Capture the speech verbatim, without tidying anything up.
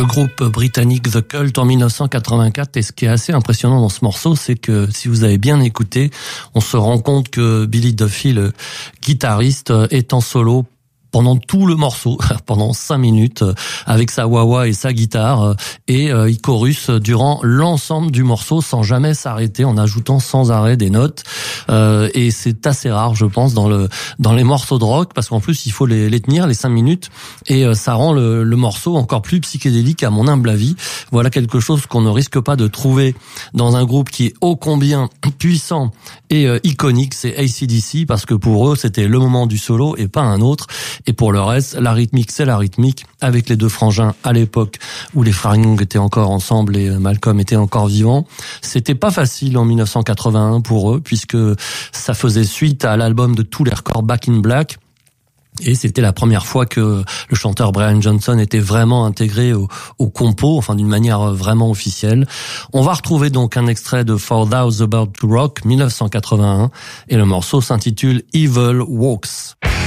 Le groupe britannique The Cult en dix-neuf cent quatre-vingt-quatre, et ce qui est assez impressionnant dans ce morceau, c'est que si vous avez bien écouté, on se rend compte que Billy Duffy, le guitariste, est en solo pendant tout le morceau, pendant cinq minutes, avec sa wah-wah et sa guitare, et euh, il chorus durant l'ensemble du morceau sans jamais s'arrêter, en ajoutant sans arrêt des notes. Euh, et c'est assez rare, je pense, dans le dans les morceaux de rock, parce qu'en plus il faut les, les tenir les cinq minutes, et euh, ça rend le, le morceau encore plus psychédélique à mon humble avis. Voilà quelque chose qu'on ne risque pas de trouver dans un groupe qui est ô combien puissant et euh, iconique, c'est A C D C, parce que pour eux c'était le moment du solo et pas un autre. Et pour le reste, la rythmique, c'est la rythmique, avec les deux frangins à l'époque où les frères Young étaient encore ensemble et Malcolm était encore vivant. C'était pas facile en dix-neuf cent quatre-vingt-un pour eux, puisque ça faisait suite à l'album de tous les records Back in Black. Et c'était la première fois que le chanteur Brian Johnson était vraiment intégré au, au compo, enfin d'une manière vraiment officielle. On va retrouver donc un extrait de For Those About to Rock, dix-neuf cent quatre-vingt-un, et le morceau s'intitule Evil Walks.